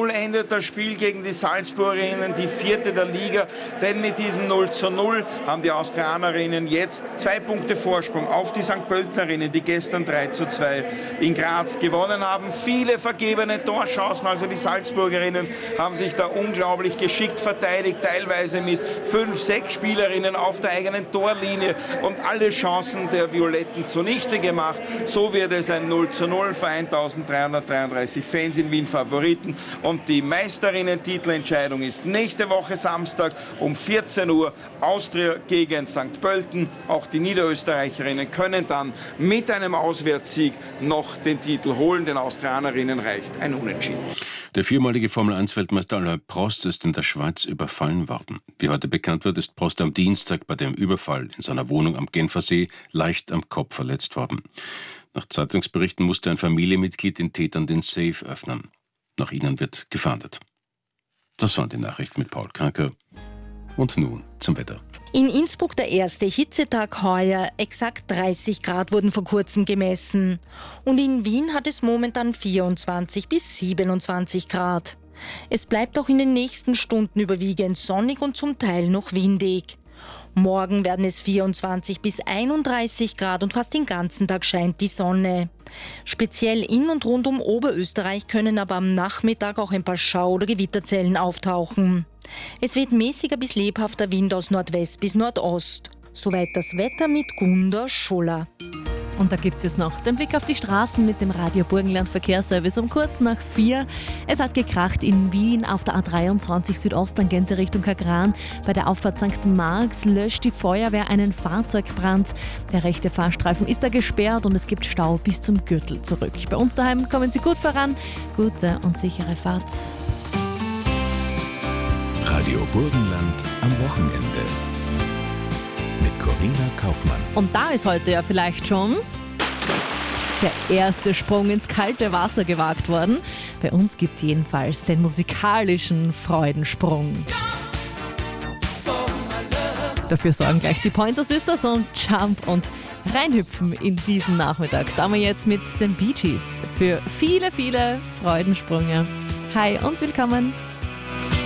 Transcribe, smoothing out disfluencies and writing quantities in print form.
0:0 endet das Spiel gegen die Salzburgerinnen, die 4. der Liga. Denn mit diesem 0:0 haben die Austrianerinnen jetzt 2 Punkte Vorsprung auf die St. Pöltenerinnen, die gestern 3:2 in Graz gewonnen haben. Viele vergebene Torchancen, also die Salzburgerinnen haben sich da unglaublich geschickt verteidigt, teilweise mit 5, 6 Spielerinnen auf der eigenen Torlinie und alle Chancen der Violetten zunichte gemacht. So wird es ein 0:0 für 1333 Fans in Wien Favoriten. Und die Meisterinnen-Titelentscheidung ist nächste Woche Samstag um 14 Uhr Austria gegen St. Pölten. Auch die Niederösterreicherinnen können dann mit einem Auswärtssieg noch den Titel holen. Den Austrianerinnen reicht ein Unentschieden. Der 4-malige Formel-1-Weltmeister Alain Prost ist in der Schweiz überfallen worden. Wie heute bekannt wird, ist Prost am Dienstag bei dem Überfall in seiner Wohnung am Genfersee leicht am Kopf verletzt worden. Nach Zeitungsberichten musste ein Familienmitglied den Tätern den Safe öffnen. Nach ihnen wird gefahndet. Das waren die Nachrichten mit Paul Kranker. Und nun zum Wetter. In Innsbruck der erste Hitzetag heuer. Exakt 30 Grad wurden vor kurzem gemessen. Und in Wien hat es momentan 24 bis 27 Grad. Es bleibt auch in den nächsten Stunden überwiegend sonnig und zum Teil noch windig. Morgen werden es 24 bis 31 Grad und fast den ganzen Tag scheint die Sonne. Speziell in und rund um Oberösterreich können aber am Nachmittag auch ein paar Schau- oder Gewitterzellen auftauchen. Es weht mäßiger bis lebhafter Wind aus Nordwest bis Nordost. Soweit das Wetter mit Gunda Scholler. Und da gibt es jetzt noch den Blick auf die Straßen mit dem Radio Burgenland Verkehrsservice um kurz nach 4. Es hat gekracht in Wien auf der A23 Südosttangente Richtung Kagran. Bei der Auffahrt St. Marx löscht die Feuerwehr einen Fahrzeugbrand. Der rechte Fahrstreifen ist da gesperrt und es gibt Stau bis zum Gürtel zurück. Bei uns daheim kommen Sie gut voran. Gute und sichere Fahrt. Radio Burgenland am Wochenende. Mit Corinna Kaufmann. Und da ist heute ja vielleicht schon der erste Sprung ins kalte Wasser gewagt worden. Bei uns gibt es jedenfalls den musikalischen Freudensprung. Dafür sorgen gleich die Pointer Sisters und Jump und reinhüpfen in diesen Nachmittag. Da haben wir jetzt mit den Bee Gees für viele, viele Freudensprünge. Hi und willkommen.